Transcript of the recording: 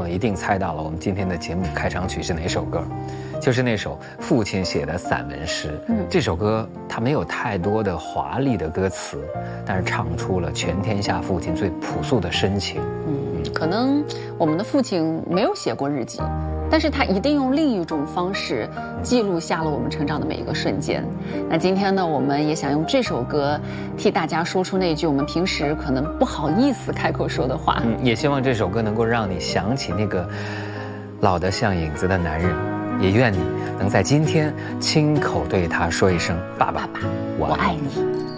了一定猜到了我们今天的节目开场曲是哪首歌，就是那首父亲写的散文诗。这首歌它没有太多的华丽的歌词，但是唱出了全天下父亲最朴素的深情。 可能我们的父亲没有写过日记，但是他一定用另一种方式记录下了我们成长的每一个瞬间。那今天呢，我们也想用这首歌替大家说出那句我们平时可能不好意思开口说的话。 也希望这首歌能够让你想起那个老得像影子的男人，也愿你能在今天亲口对他说一声：爸爸，我爱你。